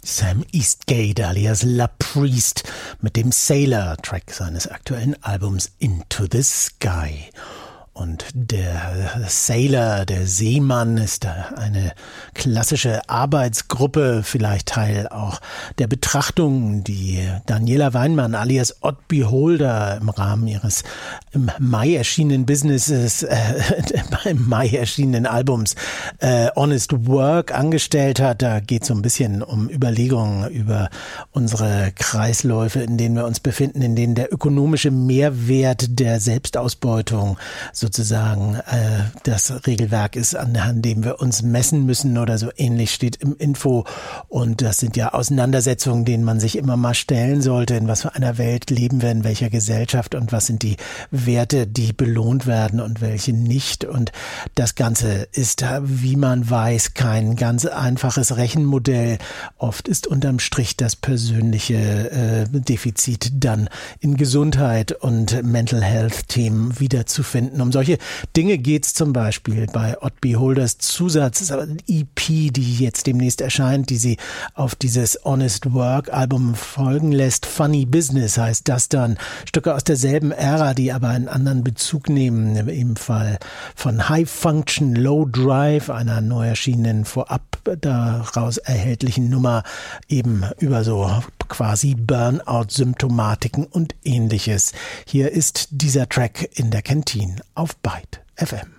Sam Eastgate alias La Priest mit dem Sailor-Track seines aktuellen Albums Into the Sky. Und der Sailor, der Seemann, ist eine klassische Arbeitsgruppe, vielleicht Teil auch der Betrachtung, die Daniela Weinmann alias Odd Beholder im Rahmen ihres im Mai erschienenen Albums Honest Work angestellt hat. Da geht es so ein bisschen um Überlegungen über unsere Kreisläufe, in denen wir uns befinden, in denen der ökonomische Mehrwert der Selbstausbeutung sozusagen das Regelwerk ist, an dem wir uns messen müssen oder so ähnlich steht im Info. Und das sind ja Auseinandersetzungen, denen man sich immer mal stellen sollte. In was für einer Welt leben wir, in welcher Gesellschaft und was sind die Werte, die belohnt werden und welche nicht. Und das Ganze ist, wie man weiß, kein ganz einfaches Rechenmodell. Oft ist unterm Strich das persönliche Defizit dann in Gesundheit und Mental Health Themen wiederzufinden. Um solche Dinge geht's zum Beispiel bei Odd Beholders Zusatz-EP, die jetzt demnächst erscheint, die sie auf dieses Honest Work Album folgen lässt. Funny Business heißt das dann. Stücke aus derselben Ära, die aber einen anderen Bezug nehmen. Im Fall von High Function, Low Drive, einer neu erschienenen vorab daraus erhältlichen Nummer, eben über so quasi Burnout-Symptomatiken und ähnliches. Hier ist dieser Track in der Kantine auf Byte FM.